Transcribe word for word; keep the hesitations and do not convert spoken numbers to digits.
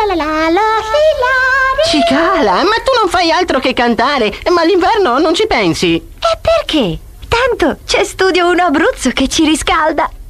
La la la la la. Cicala, ma tu non fai altro che cantare, ma l'inverno non ci pensi. E perché? Tanto c'è Studio uno Abruzzo che ci riscalda.